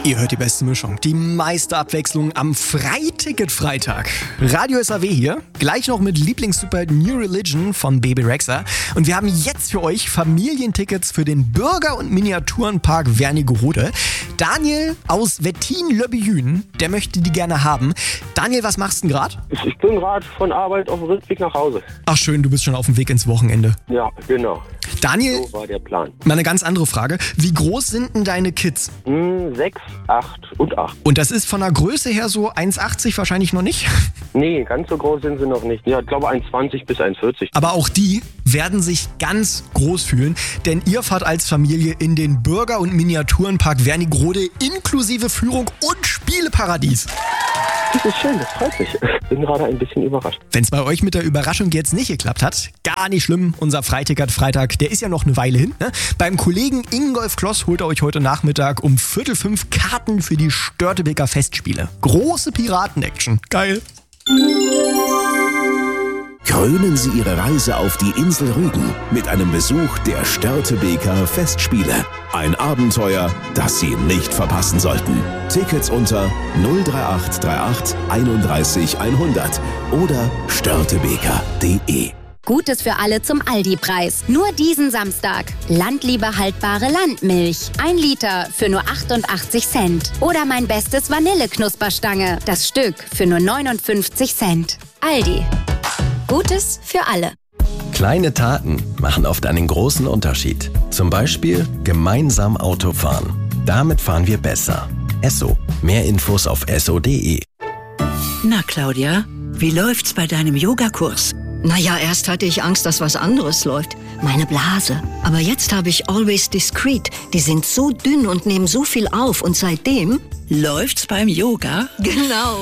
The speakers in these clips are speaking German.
Ihr hört die beste Mischung, die meiste Abwechslung am Freiticket-Freitag. Radio SAW hier, gleich noch mit Lieblingssuper New Religion von Baby Rexha. Und wir haben jetzt für euch Familientickets für den Bürger- und Miniaturenpark Wernigerode. Daniel aus Wettin-Löbbejün, der möchte die gerne haben. Daniel, was machst du denn gerade? Ich bin gerade von Arbeit auf dem Rückweg nach Hause. Ach schön, du bist schon auf dem Weg ins Wochenende. Ja, genau. Daniel, So war der Plan. mal eine ganz andere Frage. Wie groß sind denn deine Kids? 6, 8 und 8. Und das ist von der Größe her so 1,80 wahrscheinlich noch nicht? Nee, ganz so groß sind sie noch nicht. Ja, ich glaube 1,20 bis 1,40. Aber auch die werden sich ganz groß fühlen, denn ihr fahrt als Familie in den Bürger- und Miniaturenpark Wernigerode inklusive Führung und Spieleparadies. Das ist schön, das freut mich. Bin gerade ein bisschen überrascht. Wenn es bei euch mit der Überraschung jetzt nicht geklappt hat, gar nicht schlimm. Unser Freiticket-Freitag, der ist ja noch eine Weile hin. Ne? Beim Kollegen Ingolf Kloss holt er euch heute Nachmittag um 4:45 Karten für die Störtebeker Festspiele. Große Piraten-Action. Geil. Krönen Sie Ihre Reise auf die Insel Rügen mit einem Besuch der Störtebeker Festspiele. Ein Abenteuer, das Sie nicht verpassen sollten. Tickets unter 03838 31 100 oder störtebeker.de. Gutes für alle zum Aldi-Preis. Nur diesen Samstag. Landliebe haltbare Landmilch. 1 Liter für nur 88 Cent. Oder mein bestes Vanilleknusperstange. Das Stück für nur 59 Cent. Aldi. Gutes für alle. Kleine Taten machen oft einen großen Unterschied. Zum Beispiel gemeinsam Auto fahren. Damit fahren wir besser. Esso. Mehr Infos auf esso.de. Na, Claudia, wie läuft's bei deinem Yogakurs? Naja, erst hatte ich Angst, dass was anderes läuft. Meine Blase. Aber jetzt habe ich Always Discreet. Die sind so dünn und nehmen so viel auf. Und seitdem... Läuft's beim Yoga? Genau.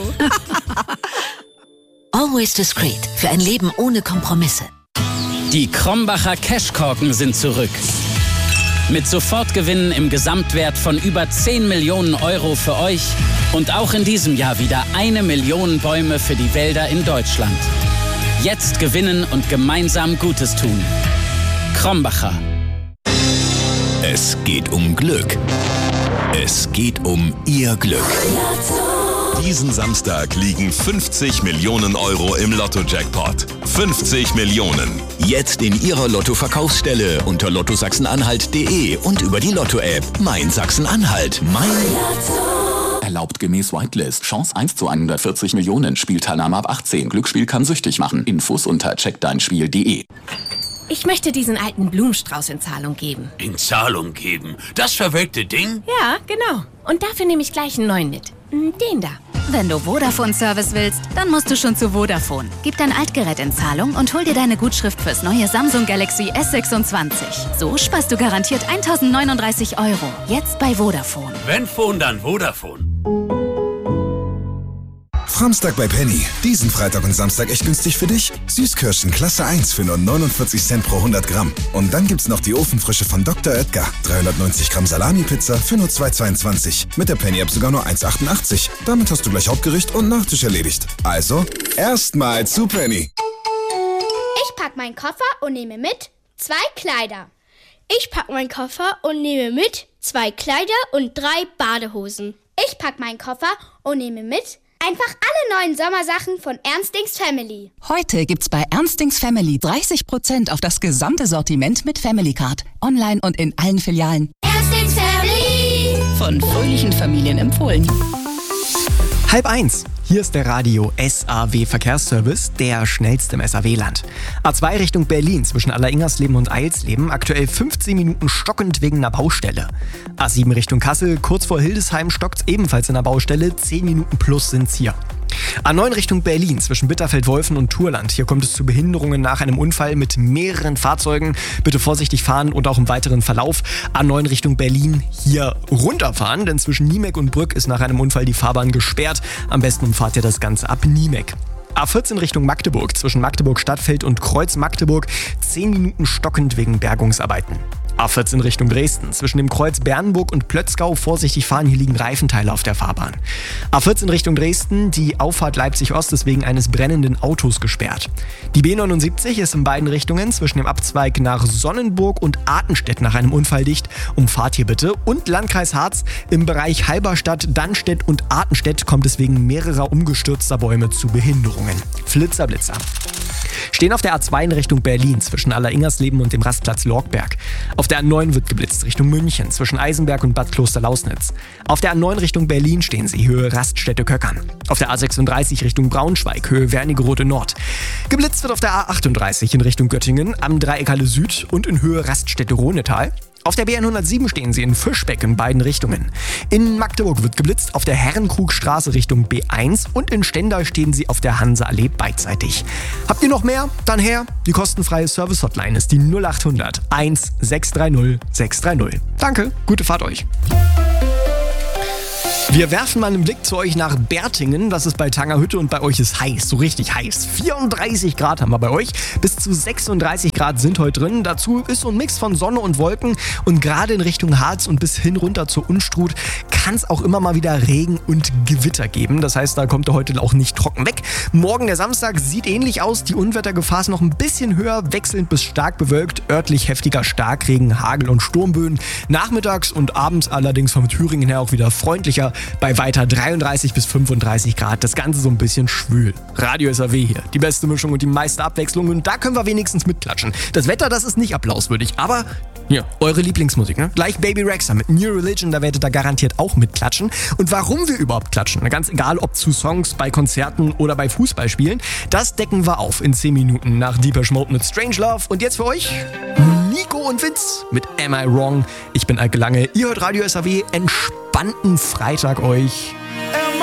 Always Discreet. Für ein Leben ohne Kompromisse. Die Krombacher Cashkorken sind zurück. Mit Sofortgewinnen im Gesamtwert von über 10 Millionen Euro für euch und auch in diesem Jahr wieder 1 Million Bäume für die Wälder in Deutschland. Jetzt gewinnen und gemeinsam Gutes tun. Krombacher. Es geht um Glück. Es geht um Ihr Glück. Diesen Samstag liegen 50 Millionen Euro im Lotto-Jackpot. 50 Millionen. Jetzt in Ihrer Lotto-Verkaufsstelle unter lottosachsen-anhalt.de und über die Lotto-App Mein Sachsen-Anhalt. Mein Lotto. Erlaubt gemäß Whitelist. Chance 1 zu 140 Millionen. Spielteilnahme ab 18. Glücksspiel kann süchtig machen. Infos unter checkdeinspiel.de. Ich möchte diesen alten Blumenstrauß in Zahlung geben. In Zahlung geben? Das verwelkte Ding? Ja, genau. Und dafür nehme ich gleich einen neuen mit. Den da. Wenn du Vodafone-Service willst, dann musst du schon zu Vodafone. Gib dein Altgerät in Zahlung und hol dir deine Gutschrift fürs neue Samsung Galaxy S26. So sparst du garantiert 1.039 €. Jetzt bei Vodafone. Wenn Phone, dann Vodafone. Samstag bei Penny. Diesen Freitag und Samstag echt günstig für dich. Süßkirschen Klasse 1 für nur 49 Cent pro 100 Gramm. Und dann gibt's noch die Ofenfrische von Dr. Oetker. 390 Gramm Salami-Pizza für nur 2,22. Mit der Penny-App sogar nur 1,88. Damit hast du gleich Hauptgericht und Nachtisch erledigt. Also, erstmal zu Penny. Ich pack meinen Koffer und nehme mit 2 Kleider. Ich pack meinen Koffer und nehme mit 2 Kleider und 3 Badehosen. Ich pack meinen Koffer und nehme mit einfach alle neuen Sommersachen von Ernstings Family. Heute gibt's bei Ernstings Family 30% auf das gesamte Sortiment mit Family Card. Online und in allen Filialen. Ernstings Family. Von fröhlichen Familien empfohlen. 12:30. Hier ist der Radio SAW Verkehrsservice, der schnellste im SAW-Land. A2 Richtung Berlin zwischen Alleringersleben und Eilsleben, aktuell 15 Minuten stockend wegen einer Baustelle. A7 Richtung Kassel, kurz vor Hildesheim stockt's ebenfalls in der Baustelle, 10 Minuten plus sind's hier. A9 Richtung Berlin zwischen Bitterfeld-Wolfen und Turland. Hier kommt es zu Behinderungen nach einem Unfall mit mehreren Fahrzeugen. Bitte vorsichtig fahren und auch im weiteren Verlauf. A9 Richtung Berlin hier runterfahren, denn zwischen Niemek und Brück ist nach einem Unfall die Fahrbahn gesperrt. Am besten umfahrt ihr das Ganze ab Niemek. A14 Richtung Magdeburg zwischen Magdeburg Stadtfeld und Kreuz Magdeburg. 10 Minuten stockend wegen Bergungsarbeiten. A14 Richtung Dresden. Zwischen dem Kreuz Bernburg und Plötzgau vorsichtig fahren, hier liegen Reifenteile auf der Fahrbahn. A14 Richtung Dresden, die Auffahrt Leipzig-Ost ist wegen eines brennenden Autos gesperrt. Die B79 ist in beiden Richtungen zwischen dem Abzweig nach Sonnenburg und Artenstedt nach einem Unfall dicht. Umfahrt hier bitte. Und Landkreis Harz im Bereich Halberstadt, Dannstedt und Artenstedt kommt es wegen mehrerer umgestürzter Bäume zu Behinderungen. Flitzer, Blitzer. Stehen auf der A2 in Richtung Berlin zwischen Alleringersleben und dem Rastplatz Lorgberg. Auf der A9 wird geblitzt Richtung München zwischen Eisenberg und Bad Kloster-Lausnitz. Auf der A9 Richtung Berlin stehen sie, Höhe Raststätte-Köckern. Auf der A36 Richtung Braunschweig, Höhe Wernigerode Nord. Geblitzt wird auf der A38 in Richtung Göttingen, am Dreieck Halle Süd und in Höhe Raststätte-Ronetal. Auf der BN107 stehen sie in Fischbeck in beiden Richtungen. In Magdeburg wird geblitzt auf der Herrenkrugstraße Richtung B1 und in Stendal stehen sie auf der Hanseallee beidseitig. Habt ihr noch mehr? Dann her. Die kostenfreie Service-Hotline ist die 0800 1630 630. Danke, gute Fahrt euch. Wir werfen mal einen Blick zu euch nach Bertingen. Das ist bei Tangerhütte und bei euch ist heiß, so richtig heiß. 34 Grad haben wir bei euch. Bis zu 36 Grad sind heute drin. Dazu ist so ein Mix von Sonne und Wolken. Und gerade in Richtung Harz und bis hin runter zur Unstrut kann es auch immer mal wieder Regen und Gewitter geben. Das heißt, da kommt er heute auch nicht trocken weg. Morgen, der Samstag, sieht ähnlich aus. Die Unwettergefahr ist noch ein bisschen höher, wechselnd bis stark bewölkt. Örtlich heftiger Starkregen, Hagel und Sturmböen. Nachmittags und abends allerdings vom Thüringen her auch wieder freundlicher. Bei weiter 33 bis 35 Grad, das Ganze so ein bisschen schwül. Radio SAW hier, die beste Mischung und die meiste Abwechslung und da können wir wenigstens mitklatschen. Das Wetter, das ist nicht applauswürdig, aber ja, eure Lieblingsmusik, ne? Gleich Baby Rexha mit New Religion, da werdet ihr garantiert auch mitklatschen. Und warum wir überhaupt klatschen, ganz egal ob zu Songs, bei Konzerten oder bei Fußballspielen, das decken wir auf in 10 Minuten nach Deepesh Mode mit Strange Love. Und jetzt für euch Nico und Vince mit Am I Wrong? Ich bin Alke Lange, ihr hört Radio SAW, entspannten Freitag euch.